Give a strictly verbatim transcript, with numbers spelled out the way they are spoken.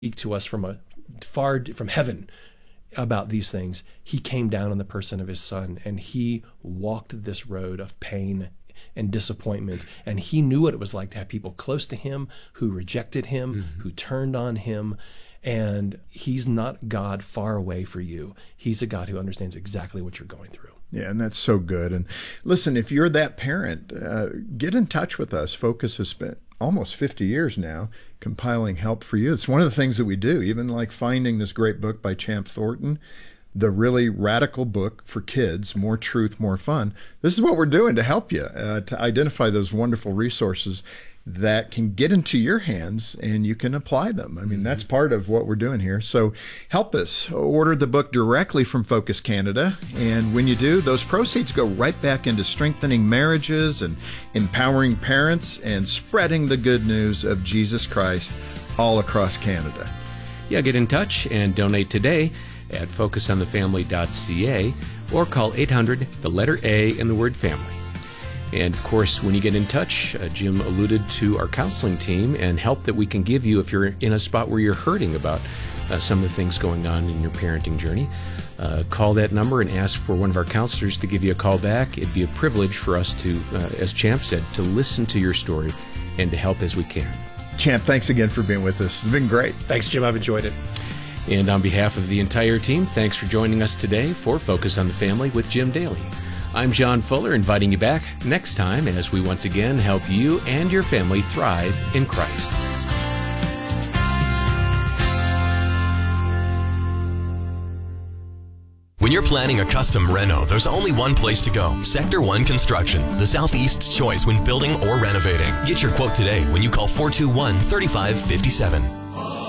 speak to us from a far from heaven about these things. He came down in the person of his son, and he walked this road of pain and disappointment, and he knew what it was like to have people close to him who rejected him, mm-hmm. who turned on him. And he's not God far away for you. He's a God who understands exactly what you're going through. Yeah, and that's so good. And listen, if you're that parent, uh, get in touch with us. Focus has spent almost fifty years now compiling help for you. It's one of the things that we do, even like finding this great book by Champ Thornton, the really radical book for kids, More Truth, More Fun. This is what we're doing to help you, uh, to identify those wonderful resources that can get into your hands and you can apply them. I mean, mm-hmm. that's part of what we're doing here. So help us. Order the book directly from Focus Canada. And when you do, those proceeds go right back into strengthening marriages and empowering parents and spreading the good news of Jesus Christ all across Canada. Yeah, get in touch and donate today at focus on the family dot c a or call eight hundred, the letter A, and the word family. And of course, when you get in touch, uh, Jim alluded to our counseling team and help that we can give you if you're in a spot where you're hurting about uh, some of the things going on in your parenting journey. Uh, call that number and ask for one of our counselors to give you a call back. It'd be a privilege for us to, uh, as Champ said, to listen to your story and to help as we can. Champ, thanks again for being with us. It's been great. Thanks, Jim. I've enjoyed it. And on behalf of the entire team, thanks for joining us today for Focus on the Family with Jim Daly. I'm John Fuller, inviting you back next time as we once again help you and your family thrive in Christ. When you're planning a custom reno, there's only one place to go. Sector one Construction, the Southeast's choice when building or renovating. Get your quote today when you call four two one, three five five seven.